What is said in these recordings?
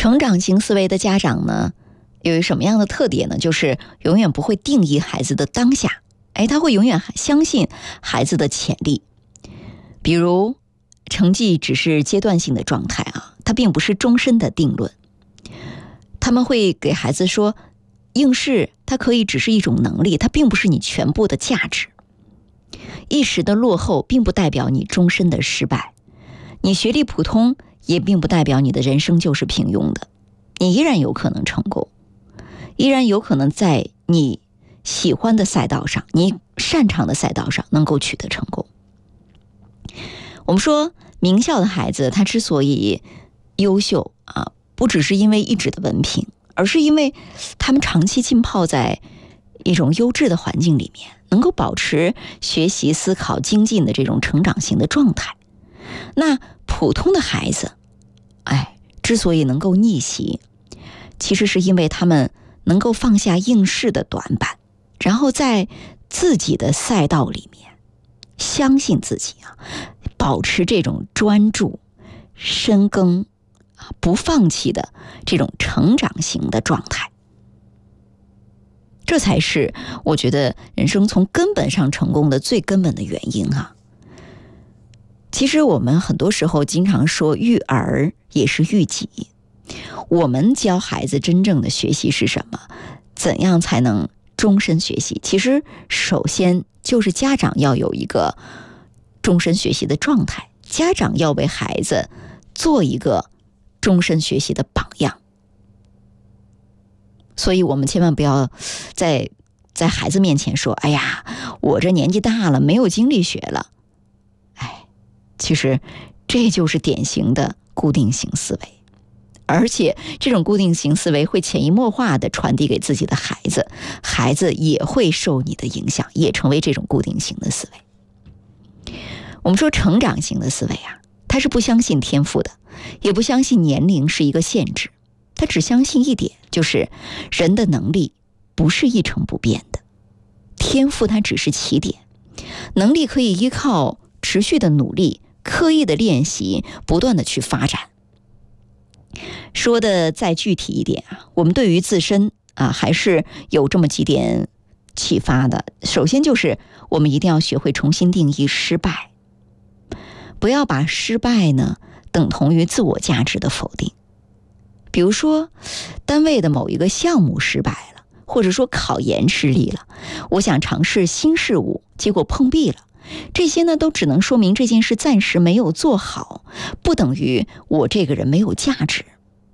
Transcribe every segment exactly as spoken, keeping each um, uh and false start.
成长型思维的家长呢，有什么样的特点呢？就是永远不会定义孩子的当下，哎，他会永远相信孩子的潜力。比如成绩只是阶段性的状态啊，它并不是终身的定论。他们会给孩子说，应试它可以只是一种能力，它并不是你全部的价值。一时的落后并不代表你终身的失败，你学历普通也并不代表你的人生就是平庸的，你依然有可能成功，依然有可能在你喜欢的赛道上，你擅长的赛道上能够取得成功。我们说名校的孩子他之所以优秀啊，不只是因为一纸的文凭，而是因为他们长期浸泡在一种优质的环境里面，能够保持学习、思考、精进的这种成长型的状态。那普通的孩子，哎，之所以能够逆袭，其实是因为他们能够放下应试的短板，然后在自己的赛道里面相信自己啊，保持这种专注、深耕啊、不放弃的这种成长型的状态。这才是我觉得人生从根本上成功的最根本的原因啊。其实我们很多时候经常说育儿也是育己，我们教孩子真正的学习是什么？怎样才能终身学习？其实首先就是家长要有一个终身学习的状态，家长要为孩子做一个终身学习的榜样。所以我们千万不要在在孩子面前说，哎呀，我这年纪大了，没有精力学了。哎，其实这就是典型的固定型思维，而且这种固定型思维会潜移默化地传递给自己的孩子，孩子也会受你的影响，也成为这种固定型的思维。我们说成长型的思维啊，他是不相信天赋的，也不相信年龄是一个限制，他只相信一点，就是人的能力不是一成不变的，天赋它只是起点，能力可以依靠持续的努力、刻意的练习，不断的去发展。说的再具体一点啊，我们对于自身啊还是有这么几点启发的。首先就是我们一定要学会重新定义失败，不要把失败呢等同于自我价值的否定。比如说单位的某一个项目失败了，或者说考研失利了，我想尝试新事物，结果碰壁了，这些呢都只能说明这件事暂时没有做好，不等于我这个人没有价值。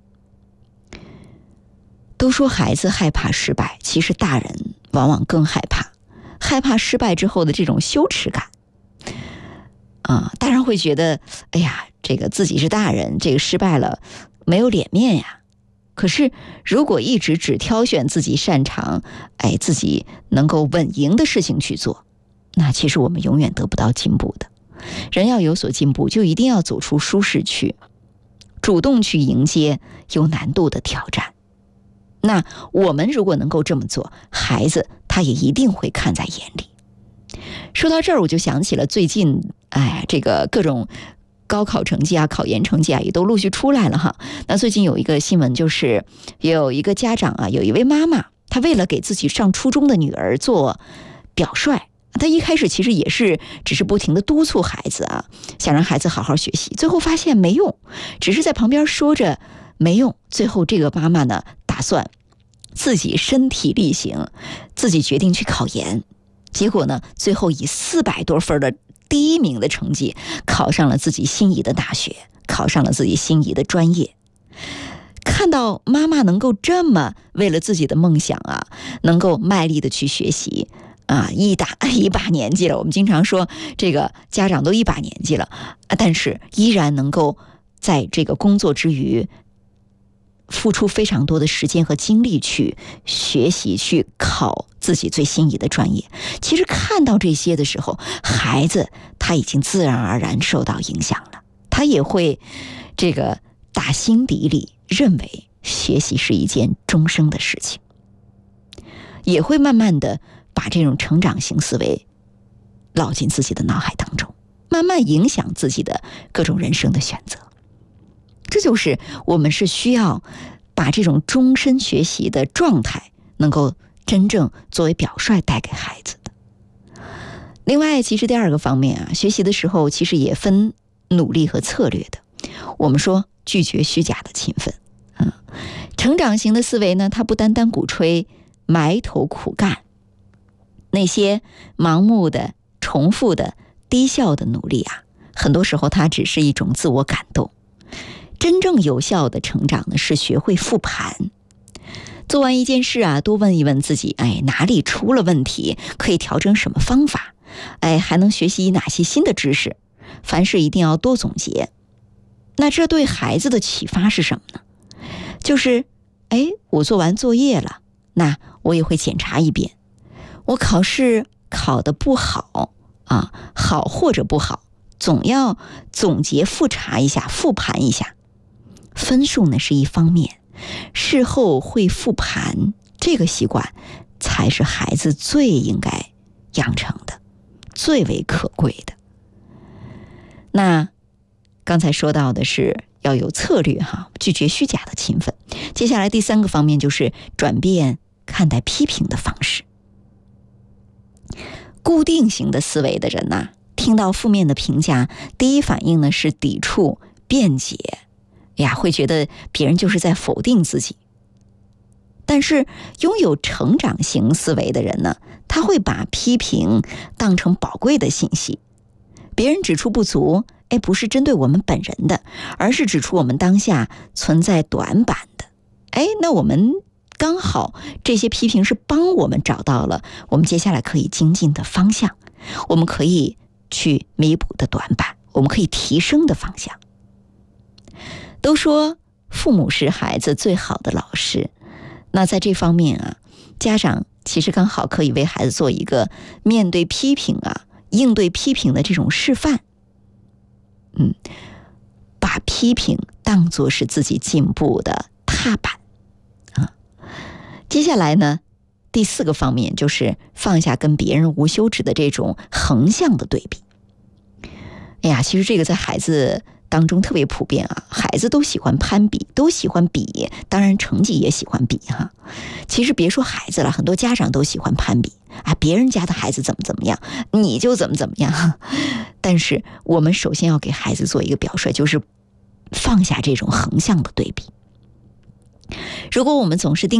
都说孩子害怕失败，其实大人往往更害怕，害怕失败之后的这种羞耻感啊，大人会觉得，哎呀，这个自己是大人，这个失败了没有脸面呀。可是如果一直只挑选自己擅长，哎，自己能够稳赢的事情去做，那其实我们永远得不到进步的。人要有所进步，就一定要走出舒适区，主动去迎接有难度的挑战。那我们如果能够这么做，孩子他也一定会看在眼里。说到这儿，我就想起了最近，哎，这个各种高考成绩啊、考研成绩啊，也都陆续出来了哈。那最近有一个新闻，就是有一个家长啊，有一位妈妈，她为了给自己上初中的女儿做表率，她一开始其实也是只是不停的督促孩子啊，想让孩子好好学习，最后发现没用，只是在旁边说着没用。最后这个妈妈呢，打算自己身体力行，自己决定去考研。结果呢，最后以四百多分的第一名的成绩考上了自己心仪的大学，考上了自己心仪的专业。看到妈妈能够这么为了自己的梦想啊，能够卖力的去学习啊，一打一把年纪了，我们经常说这个家长都一把年纪了，但是依然能够在这个工作之余付出非常多的时间和精力去学习，去考自己最心仪的专业。其实看到这些的时候，孩子他已经自然而然受到影响了，他也会这个打心底里认为学习是一件终生的事情，也会慢慢的把这种成长型思维烙进自己的脑海当中，慢慢影响自己的各种人生的选择。 这就是我们是需要把这种终身学习的状态能够真正作为表率带给孩子的。另外，其实第二个方面啊，学习的时候其实也分努力和策略的。我们说拒绝虚假的勤奋，嗯，成长型的思维呢，它不单单鼓吹埋头苦干，那些盲目的、重复的、低效的努力啊，很多时候它只是一种自我感动。真正有效的成长呢，是学会复盘。做完一件事啊，多问一问自己，哎，哪里出了问题，可以调整什么方法，哎，还能学习哪些新的知识。凡事一定要多总结。那这对孩子的启发是什么呢？就是哎，我做完作业了，那我也会检查一遍。我考试考得不好啊，好或者不好，总要总结复查一下，复盘一下。分数呢是一方面，事后会复盘这个习惯才是孩子最应该养成的，最为可贵的。那刚才说到的是要有策略哈，拒绝虚假的勤奋。接下来第三个方面就是转变看待批评的方式。固定型的思维的人呐、啊，听到负面的评价，第一反应呢是抵触、辩解，呀，会觉得别人就是在否定自己。但是拥有成长型思维的人呢，他会把批评当成宝贵的信息。别人指出不足，哎，不是针对我们本人的，而是指出我们当下存在短板的。哎，那我们刚好这些批评是帮我们找到了我们接下来可以精进的方向，我们可以去弥补的短板，我们可以提升的方向。都说父母是孩子最好的老师，那在这方面啊，家长其实刚好可以为孩子做一个面对批评啊、应对批评的这种示范。嗯，把批评当作是自己进步的踏板啊。接下来呢，第四个方面就是放下跟别人无休止的这种横向的对比。哎呀，其实这个在孩子当中特别普遍啊，孩子都喜欢攀比，都喜欢比，当然成绩也喜欢比哈。其实别说孩子了，很多家长都喜欢攀比啊，别人家的孩子怎么怎么样，你就怎么怎么样。但是我们首先要给孩子做一个表率，就是放下这种横向的对比。如果我们总是盯